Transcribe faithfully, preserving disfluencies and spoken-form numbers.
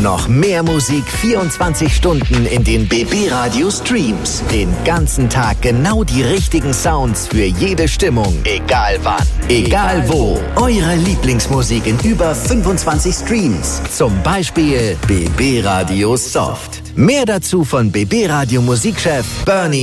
Noch mehr Musik vierundzwanzig Stunden in den B B Radio Streams. Den ganzen Tag genau die richtigen Sounds für jede Stimmung. Egal wann, egal wo. Eure Lieblingsmusik in über fünfundzwanzig Streams. Zum Beispiel B B Radio Soft. Mehr dazu von B B Radio Musikchef Bernie